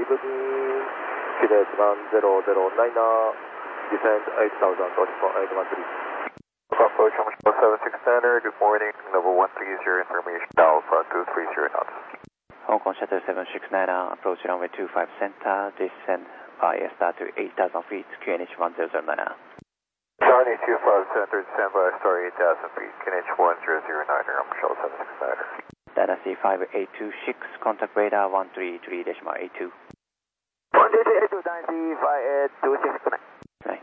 QNH 1009er, descend 8000 on 813. Approach 769er, good morning, level 130 information, Alpha 230 knots. Hong Kong Shuttle 769er, approach runway 25 center, descend via start to 8000 feet, QNH 1009er. Charlie 25 center, descend via star 8000 feet, QNH 1009er, I'm Shuttle 769er. Data C5826, contact radar 133.82. 133.82, 9.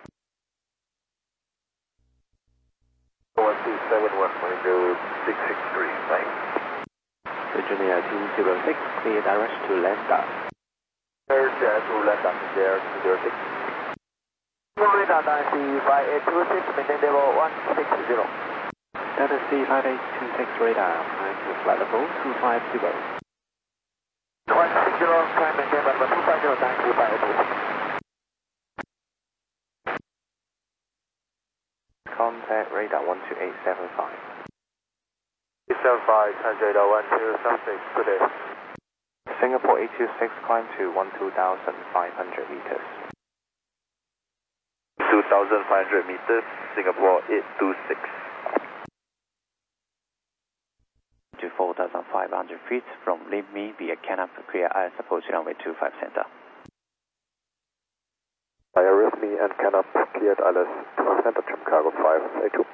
127, Virginia 206, clear direct to Lambda. Third to Lambda, there 206. Florida C5826, maintain level 160. Data C5826 radar, climb to flight level 250. 160, climb maintain level 250, C5826. Contact radar 12875. 875, translate 1276, good day. Singapore 826, climb to 12,500 meters. 2,500 meters, Singapore 826. To 4,500 feet from Limmi via Canap, clear IS approach runway 25 center. Via Rimini and Canap, cleared ILS 25 center, trim cargo 582.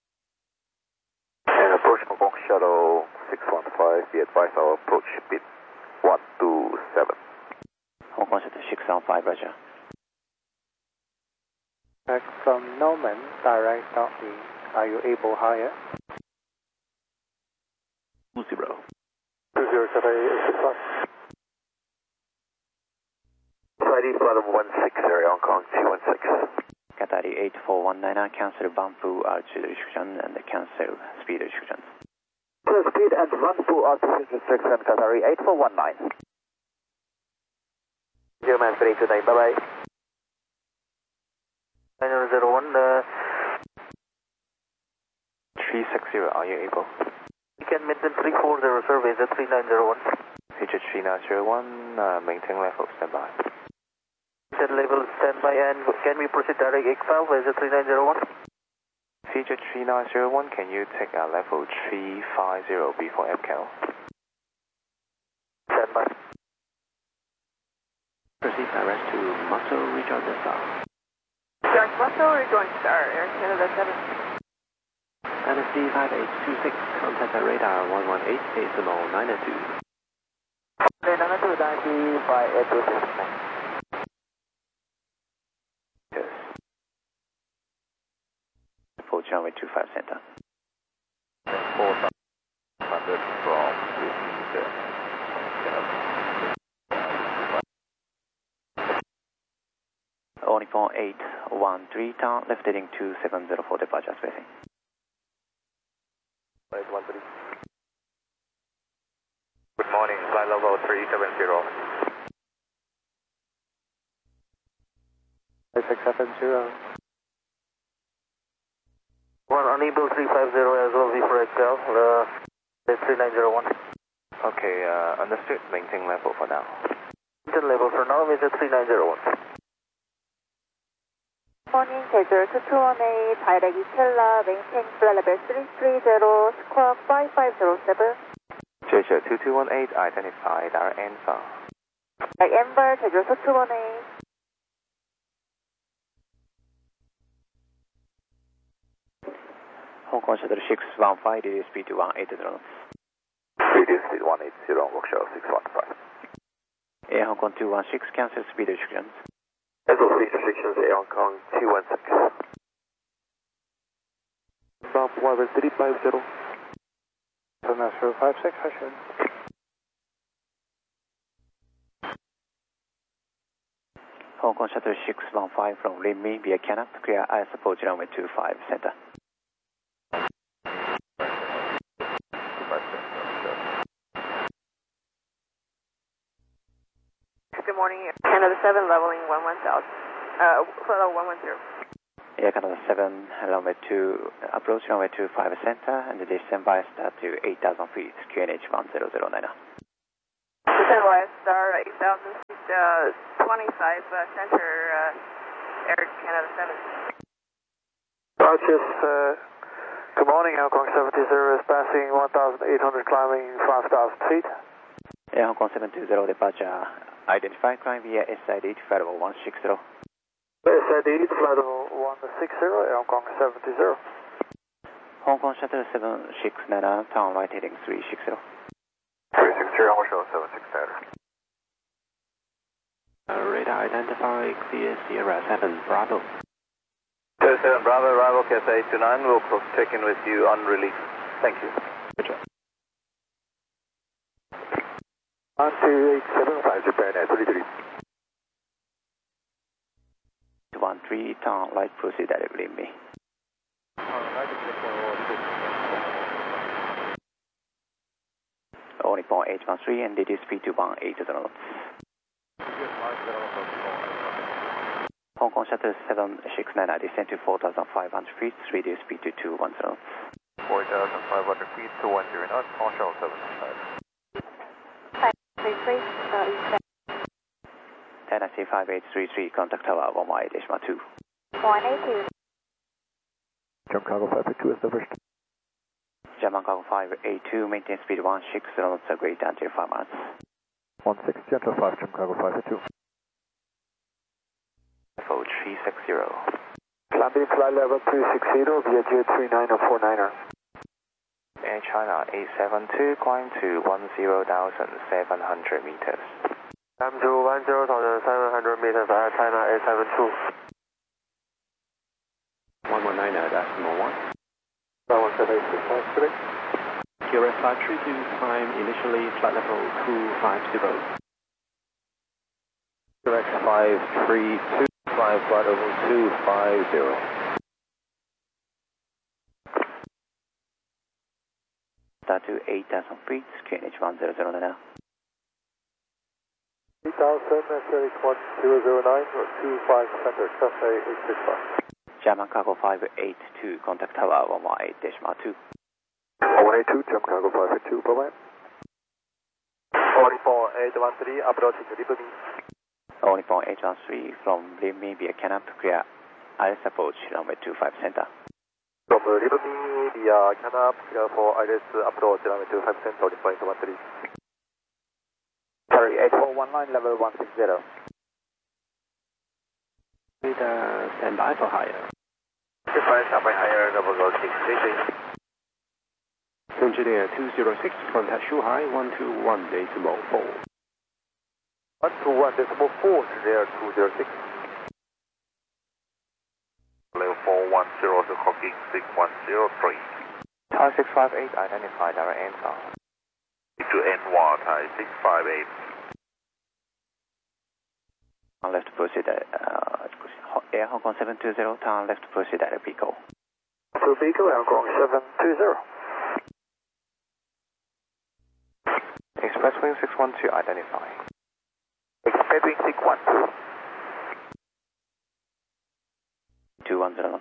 And approach Hong Kong Shuttle 615, be advised our approach speed 127. Hong Kong Shuttle 615, roger. Back from Norman, direct docking. Are you able higher? 20. 207865. Friday, flight of 160, Hong Kong 216. Qatari 8419er, cancel Bampu altitude restriction and cancel speed restrictions. Speed and run full altitude restriction, Qatari 8419. German 329, bye-bye. 901, 360, are you able? you can maintain 340, survey the 3901. Fidget 3901, maintain level, standby. Set level standby, and can we proceed direct EXAL with the 3901? Fidget 3901, can you take a level 350 before MCAL? Standby. Proceed direct to Muscle, rejoin the star. Direct Muscle, rejoin star, Air Canada 7. NSC 5826, contact the radar 118.902. Then another 95 Yes. Approach runway 25 center. 4,500 from Only for 813, down, left heading 270 for departure spacing. 813. Good morning, flight level 370. 5670. One unable 350 as well before XL, 3901. Okay, understood. Maintain level for now. Maintain level for now is 3901. Morning, Jeju 2218, direct Stella, maintain flight level 330, squawk 5507. Jeju 2218, identify our answer. Direct Ember, Jeju 2218. Hong Kong Shuttle 615, DD speed to 180 knots. Radius speed 180, workshop 615. Air Hong Kong 216, cancel speed restrictions. Cancel speed restrictions, Air Hong Kong 216. Bob 1350. 7056, Hashem. Hong Kong Shuttle 615 from Limmi via Canap, clear IS approach runway 25 center. Good morning, Canada 7, leveling 11 south. Flight level 110. Air Canada 7, runway 2, approach runway 25 center, and the descent by start to 8,000 feet, QNH 1009. Descend via star 8000 feet. 25 Center, Air Canada 7. Roger, good morning, Hong Kong 70 is passing 1,800, climbing 5,000 feet. Air Hong Kong 720 departure, identify climb via SID to flight level 160. SID to flight level 160, Air Hong Kong 70. Hong Kong Shuttle 769, turn right heading 360. 360, Hong Kong 760. Radar identify clear Sierra 7 Bravo. 7 Bravo, arrival Cathay 829, we'll check in with you on release. Thank you. Roger. 1287, Japan Air 33. 13, turn right, proceed directly me. Only point 813 and it is speed to 18 knots. Hong Kong Shuttle 769, descend to 4,500 feet, reduce speed to 210 knots. 4,500 feet to 10 knots, Hong Kong 765. 10 5833, contact tower 118.2. 182. Jump Cargo 582 is the first. German Cargo 582, maintain speed 16 knots, great until 5 miles. 16 Gentle 5, Jump Cargo 582. Level 360. Climbing flight level 360 via J39 or 49er. Air China 872, climb to 10,700 meters. Climb to 10,700 meters, Air China 872. 119.1. 178, QRS 532, climb initially flight level 250. Direct 532, climb flight level 250. Start to 8,000 feet, QNH 1009 now. 8,000, SLH 1009, 25 center, Cathay 865. German Cargo 582, contact tower 118.2. 182, Jump Cargo 582, bye-bye. 44813, approaching Liverpool. Only point 813 from Limmy via Canap, clear ILS approach, runway 25 center. From Liverpool via Canap, clear for ILS approach, runway 25 center, only point 13. Sorry, 8419, level 160. Radar standby for higher. Goodbye, standby higher, level 633. Engineer 206, contact Shuhai 121.4. 121.4, there 206. Level 410 to copy 6103. Thai 658, identify direct answer. To N1, Thai 658. Left proceed, Air Hong Kong 720, turn left proceed at Pico. To Pico, Air Hong Kong 720. Expresswing 612, identify. Expresswing 612. 210 knots.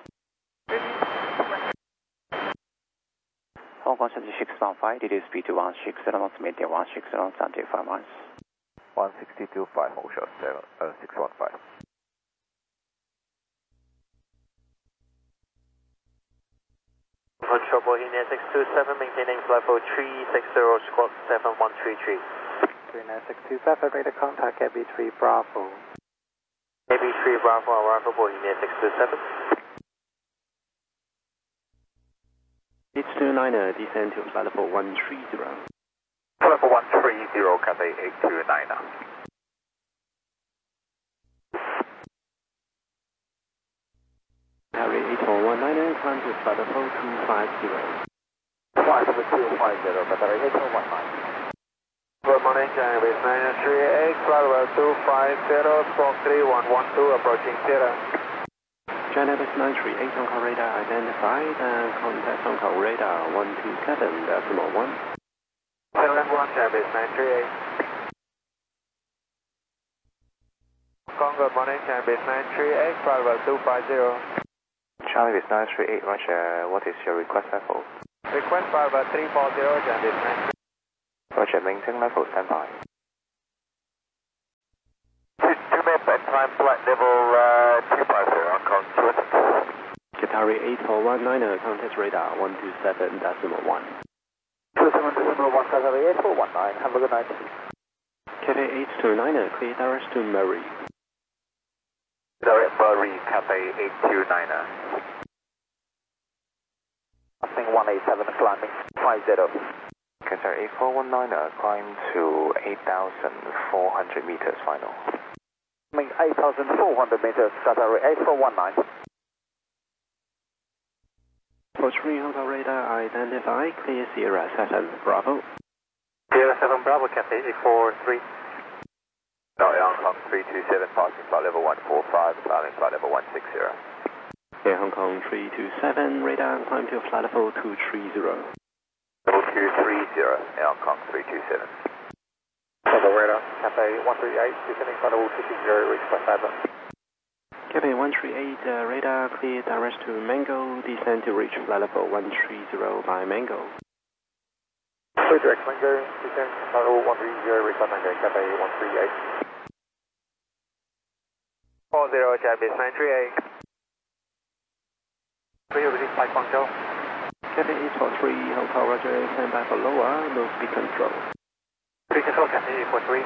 Hong Kong Shuttle 615, reduce speed to 160 knots, maintain 160 knots until 5 miles. 162.5, Hong Kong 615. Control Bohemia 627, maintaining level 360, squawk 7133. 39627, radar contact AB3 Bravo. AB3 Bravo, arrival Bohemia 627. 829er, descend to flight level 130. Level 130, Cathay 829. Harry 8419er, climb to flight level 250. 250, Cathay 8419. Good morning, China base 938, flight level 250, squawk 3112, approaching Sierra. China base 938, Hong Kong radar identified, and contact Hong Kong radar 127.1. 71, China base 938. Hong Kong, good morning, China base 938, flight level 250. Charlie base 938, Roger, what is your request level? Request flight level 340, China base 938. Roger, maintain level standby. climb flight level 250 on Kong 26. Qatari 8419, contact radar 127.1. 27.1, Qatari 8419, have a good night. Cathay 8290, clear direct to Murray. Direct Murray, Cathay 8290. Nothing 187, climbing 50. Qatar 8419, climb to 8,400 meters final. Climbing 8,400 meters, Qatari 8419. 43 Hong Kong radar, identify, clear Sierra 7 Bravo. Sierra 7 Bravo, Cathay 843. No, Hong Kong 327, passing flight level 145, climbing flight level 160. Air Hong Kong 327, radar, climb to flight level 230. Level 230, Air Hong Kong 327. Bravo radar, Cathay 138, descending flight level 260, reach by 5. Cathay 138, radar, clear direct to Mango, descend to reach flight level 130 by Mango. Clear direct Mango, descend flight level 130, reach by Mango, Cathay 138. 40, Chinese 938. 3 release by Guangzhou. Cathay 843, Hong Kong Roger, stand by for lower, no speed control. 3 control, Cathay 843.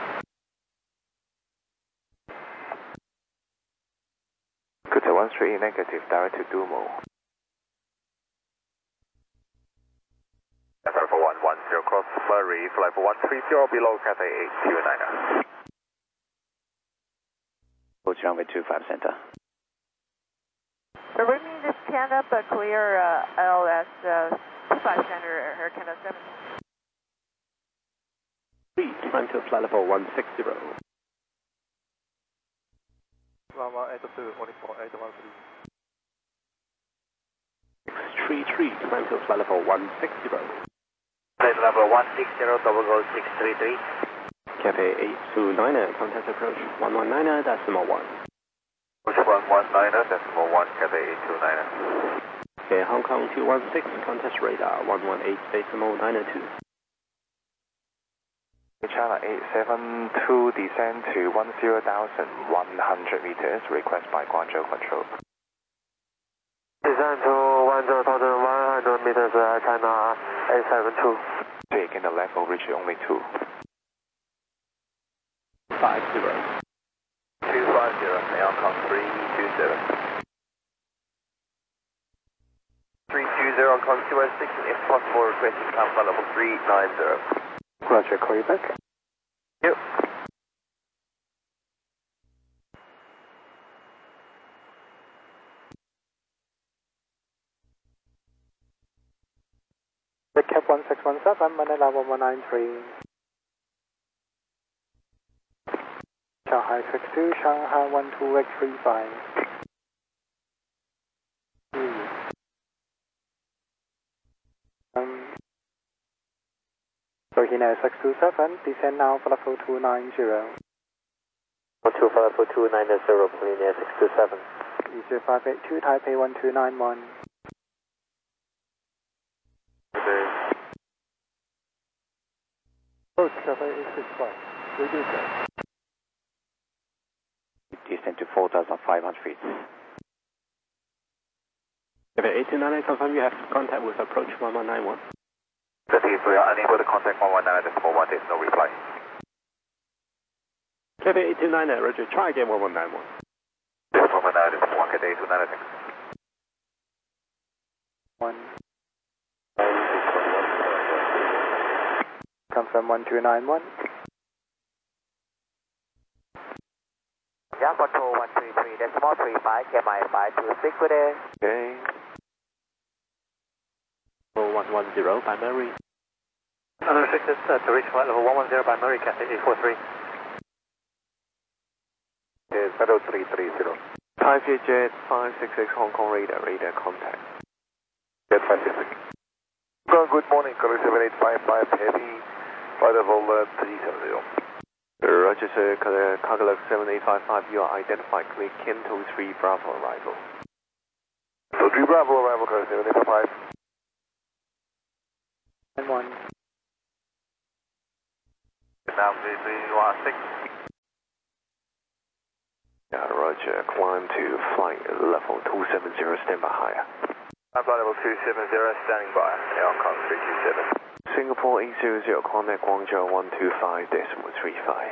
Qatar 138, negative, direct to Dumo. Qatar 4110, cross Murray, flight for 130, below Cathay 8290. Approach runway 25 center. Bringing this can up clear LS 25 center, Hurricane 7. 3, climb to flight level 160. Lama 82, 14813. 633, climb to flight level 160. Flight level 160, double go 633. Cathay 8290, contact approach 119.1. Approach 119.1, Cathay 8290. Air Hong Kong 216, contact radar 118.92. China 872, descend to 10,100 meters, request by Guangzhou Control. Descend to 10,100 meters, China 872. Taking the level, reach only 2. 50. 250, Hong Kong 327. 320, Hong Kong 216, if possible, request to climb flight level 390. Roger, call you back. Yep. Red Cap 1617, Manila 1193. Shanghai 62, Shanghai 12X35. 627, descend now for level 290. 12 for level 290, linear 627. 0582, Taipei 1291. Approach Cathay 865, reduce that. Descend to 4,500 feet. Cathay 8290, confirm you have contact with approach 1191. That if we are unable to contact 119.1, there's no reply. Cathay 8290, Roger, try again 1191. This is 119.1, Cathay 8290. 1. Confirm 1291. Yeah, control 133, decimal 35, KMI 526, good day. Okay. 110 by Murray. Unrestricted to reach flight level 110 by Murray, Cathay 843. Is Shadow 330. Taipei Jet 566 Hong Kong radar, radar contact. Jet 566. Good morning, Color 7855 Heavy, flight level 370. Roger, sir. Cargo 7855, you are identified. Clear Kinto 3 Bravo arrival. So 3 Bravo arrival, Color 7855. And 1. Now, 3316. Roger. Climb to flight level 270, stand by higher. Flight level 270, standing by. Hong Kong 327. Singapore 800, contact Guangzhou 125.35.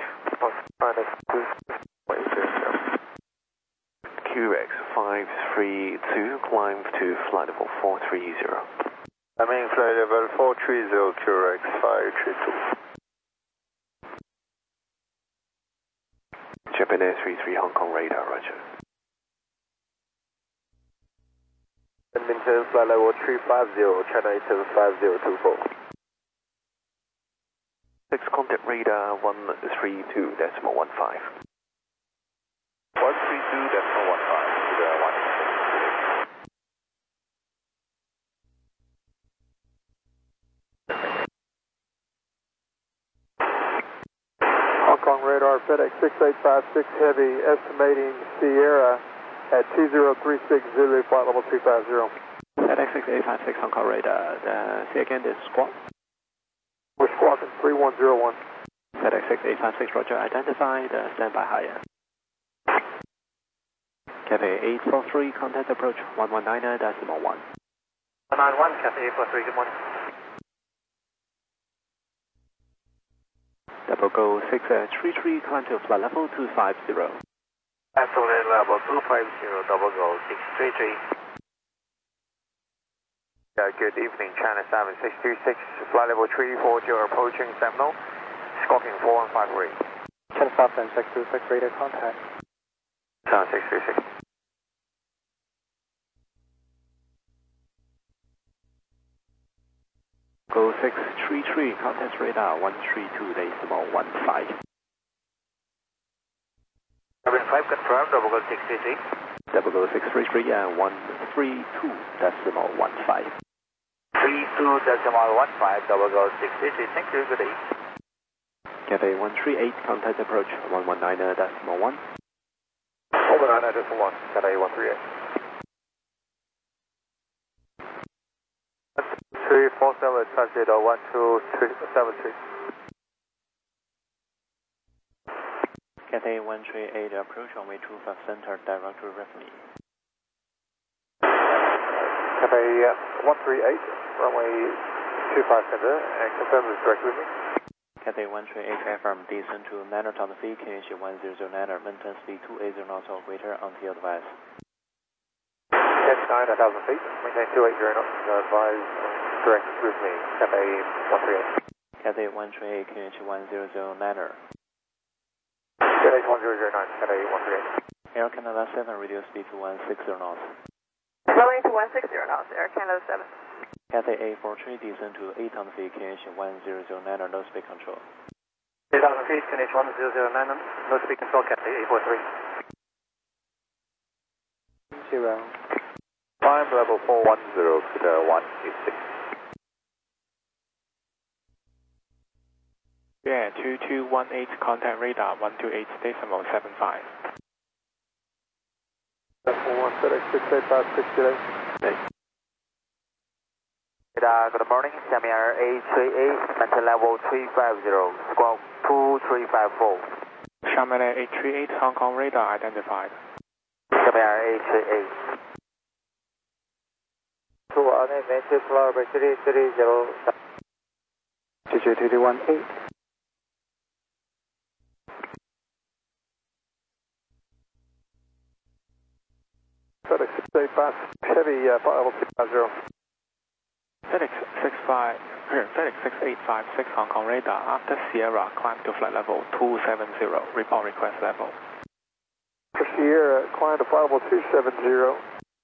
QX 532, climb to flight level 430. Climbing flight level 430, QX 532. Japan Air 33 Hong Kong radar, Roger. Maintain flight level 350, China 875024. 6 contact radar 132.15. 132.15. Hong Kong radar FedEx 6856 Heavy, estimating Sierra at 2036 Zulu, flight level 250. FedEx 6856 Hong Kong radar. Say again, this squawk. We're squawking 3101. FedEx 6856 Roger, identified, stand by higher. Cathay 843, contact approach 119.1. 191, Cathay 843, good morning. Double go 633, climb to flight level 250. Absolute level 250, double go 633. Good evening, China 7626, flight level 340, approaching Seminole, squawking 4153. China South 7626, radar contact. 7626. Go 633, contact radar 132.15. Cabin 5 confirmed, double go 633. Double go 633 and 132.15. 32.15, double go 633, thank you, good day. Cathay 138, contact approach 119.1. 119.1, Cathay 138. 347, transit 12373. Cathay 138, approach runway 25 center, direct to Revenue. Cathay 138, runway 25 center, and confirm this direct with me. Cathay 138, affirm descend to Niner Town feet, QNH 100 Niner, maintain speed 280 knots or greater until advised. S9 1,000 feet, maintain 280 knots, advise direct with me, Cathay 138. Cathay 138, QNH 100 Niner. QNH 1009, Cathay 138. Air Canada 7, reduce speed to 160 knots. Lowering to 160 knots, Air Canada 7. Cathay A43, descend to 800 feet, QNH 100 Niner, no speed control. 8,000 feet, QNH 1009, no speed control, Cathay A43. 0. Climb level 410, 186. Yeah, 2218, contact radar 128.75. 41 FedEx 6856 today. Good morning, Semi Air 838, maintain level 350, squawk 2354. Xiamen Air 838, Hong Kong radar identified. Semi Air 838. To unlimited floor 330. TJ2218. FedEx 685 Heavy, flight level 250. FedEx 6856 Hong Kong radar, after Sierra, climb to flight level 270, report request level. For Sierra, climb to flight level 270.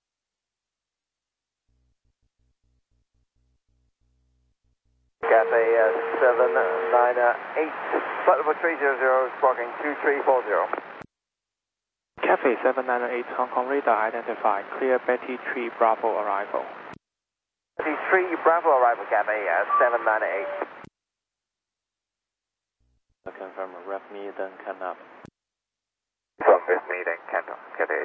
Cathay 798, flight level 300, squawking 2340. Cathay 798, Hong Kong radar identified, clear Betty 3 Bravo arrival. Betty 3 Bravo arrival, Cathay 798. Confirm Revenue, then come up. From this meeting, Canton, Cathay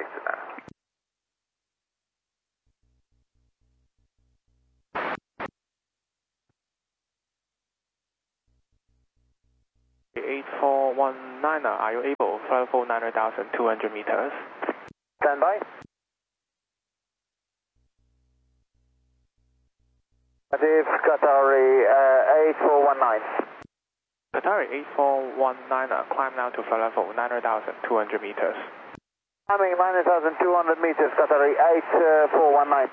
843, 8419, are you able? Flight level 900,200 meters. Stand by. This Qatari 8419. Qatari 8419, climb now to flight level 900,200 meters. Climbing 9,200 meters, Qatari 8419.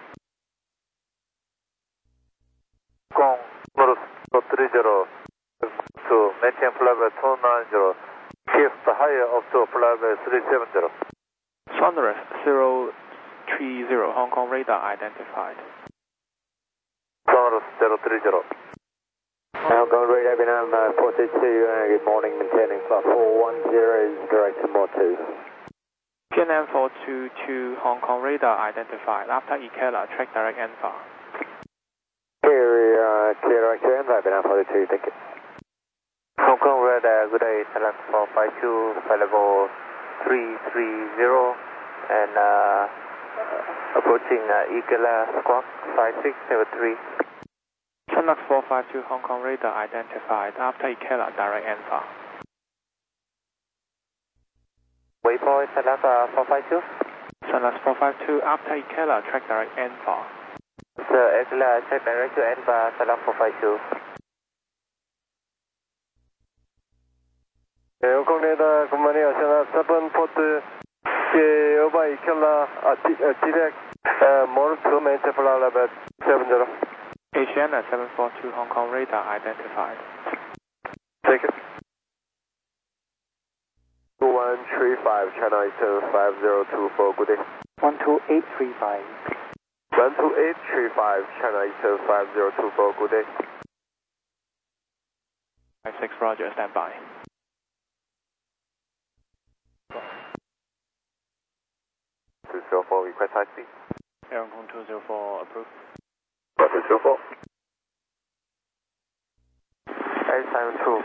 Gong, North 30, to maintain flight level 290, shift higher up to flight level 370. Sonorous 030, Hong Kong radar identified. Sonorous 030. Hong Kong radar, Vietnam 42, good morning, maintaining flight 410, direct to more 2. PNM 422, Hong Kong radar identified. After Ikela, track direct ENFA. Clear direct to ENFA, Vietnam 42, thank you. Hong Kong radar, good day, Thailand 452, flight level 330, and approaching Ikela, squawk 5673. Sunlux 452, Hong Kong radar identified. After Ikela, direct ENFA. Waypoint, Sunlux 452. Sunlux 452, after Ikela, track direct ENFA. Sir, Ikela, track direct to ENFA, Sunlux 452. Hong Kong radar, good morning, Sunlux 740, over Ikela, direct, more to maintain flight level 70. Asiana 742, Hong Kong radar identified. Take it. 2135, China Eastern 5024, good day. 12835. 12835, China Eastern 5024, good day. 56, roger, stand by. Request high speed. Air Hong Kong 204, approved. 204. 872.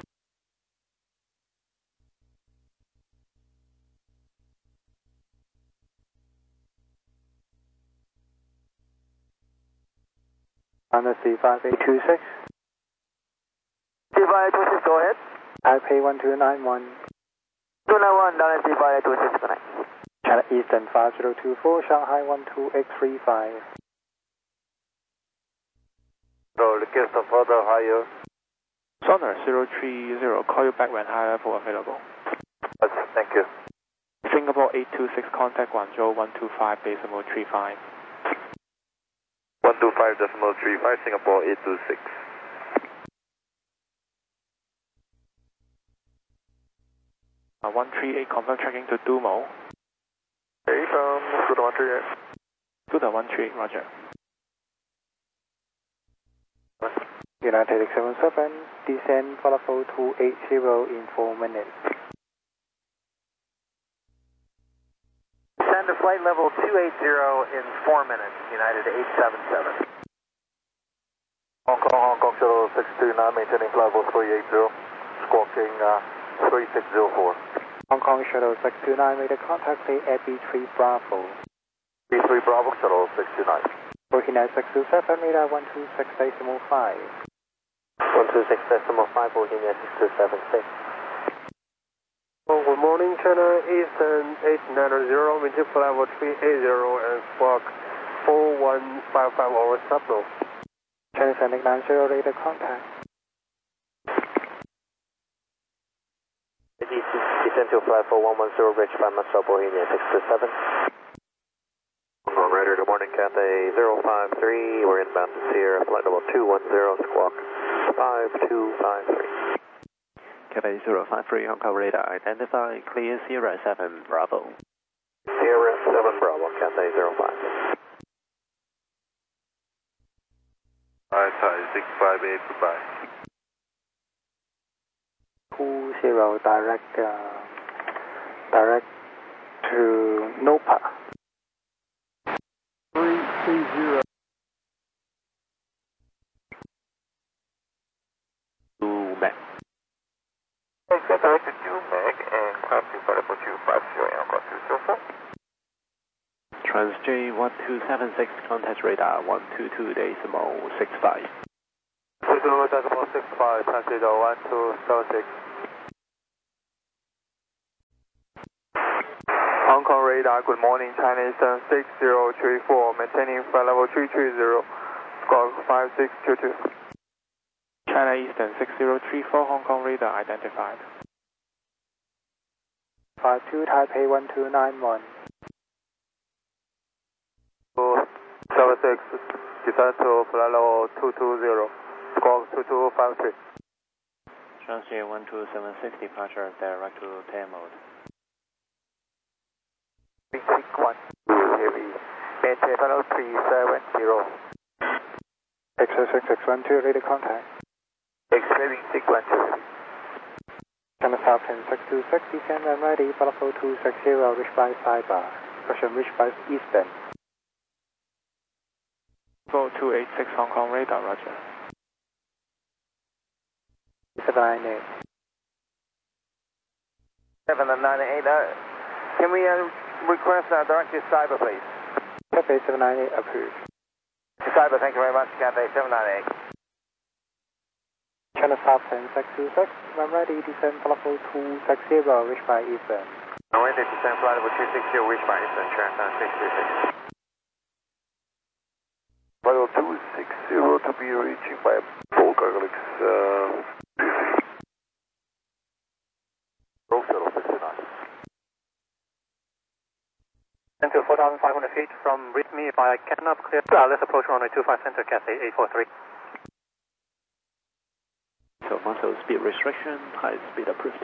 On the C5826. C5826, go ahead. Taipei 1291. 291, down at C5826, connect. China Eastern 5024, Shanghai 12835. So, request of further higher. Sonar 030, call you back when high level available. Thank you. Singapore 826, contact Guangzhou 125.35. 125.35, Singapore 826. Uh, 138, confirm tracking to Dumo. Hey, Scooter 138. Scooter 138, roger. United 77, descend for level 280 in 4 minutes. Descend to flight level 280 in 4 minutes, United 877. Hong Kong Shuttle 629, maintaining flight level 380, squawking 3604. Hong Kong Shuttle 629, made a contact at B3 Bravo. B3 Bravo, Shuttle 629. Burkina 627, radar 126.5. 126.5, Bohemia 6276. Good morning, China Eastern 890, maintain flight level 380 and squawk 4155 over subno. China Atlantic 90, radar contact. Descend to flight 4110, bridge 5 Moscow, Bohemia 627. Radar, good morning, Cathay 053, we're inbound to Sierra, flight level 210, squawk 5253. Cathay 053, Hong Kong radar identified, clear Sierra 7 Bravo. Sierra 7 Bravo, Cathay 05. Thai 658, goodbye. 20 direct to Nopa. 330. Mac. Get direct to Mac and climb to flight level 250 and got 204. Trans-J 1276, contact radar 122.65. 222.65, Trans-J 1276. Kong radar, good morning, China Eastern 6034, maintaining flight level 330, squawk 5622. China Eastern 6034, Hong Kong radar identified. 52 Taipei 1291. 76, descend to flight level 220, squawk 2253. Transit 12760, departure direct to tail mode. Sequence 2 heavy, maintain flight level 370. XO6612, radio contact. Extreming sequence 2 heavy. China South 10626, descend and ready, Buffalo 260, reach by sidebar. Russian reach by eastern. Go 286 Hong Kong radar, roger. 798. 798, can we request direct to cyber, please? Cathay 798 approved. Cyber, thank you very much, Cathay 798. China South 10626, when ready, descend Buffalo 260, reach by eastern. Ready to descend flight level 260, reach by eastern, China 626. Level 260 to be reaching by Volga Alex. Roll shuttle 69. Into 4,500 feet from reach me if I cannot clear. Let's approach runway 25 center, Cathay 843. So muscle speed restriction, high speed approved.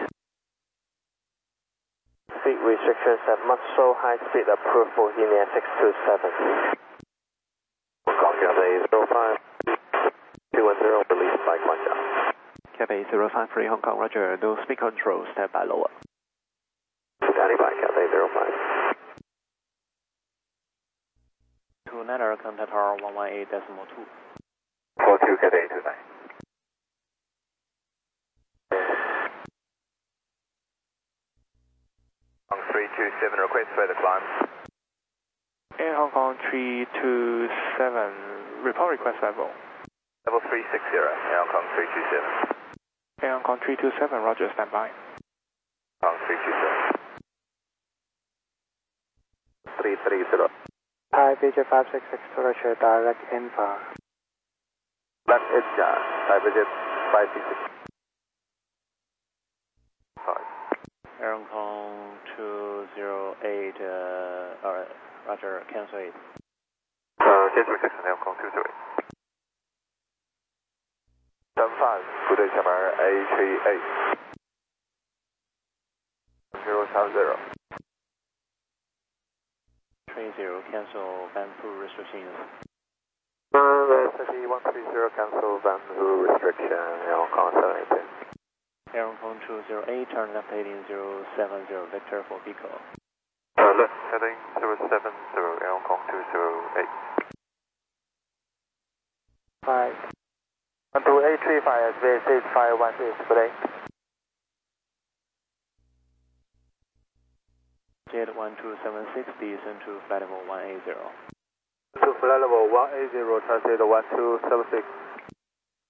Speed restrictions at muscle high speed approved for Guinea 627. Cathay 05 210, release by Guangzhou. Cathay 053 Hong Kong, roger, no speed control, stand by lower. Standing by, Cathay 05. To Nether, contact tower 118.2. 42, Cathay 29. Hong 327, request further climb. Air Hong Kong 327, report request level. Level 360, Air Hong Kong 327. Air Hong Kong 327, roger, standby. Hong 327. 330. Thai Beijing 566 to Russia, direct info. Left edge, Thai Beijing 566. Sorry. Air Hong Kong 208, roger, cancel it. Cancel restriction, Air Hong Kong 208. 75, good day, Shamar A38. 070. 30, cancel Banfu restrictions. 130, cancel Banfu restriction, Air Hong Kong 780. Air Hong Kong 208, turn left heading 070, Victor for Pico. Left heading 070, Air Hong Kong 208. 5. 12835, SVS 516, good day. Jet 1276, descend to flight level 180. To flight level 180, transit 1276.